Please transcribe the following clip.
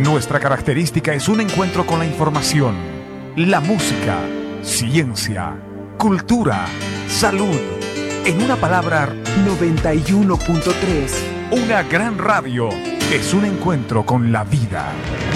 Nuestra característica es un encuentro con la información, la música, ciencia, cultura, salud. En una palabra, 91.3. una gran radio es un encuentro con la vida.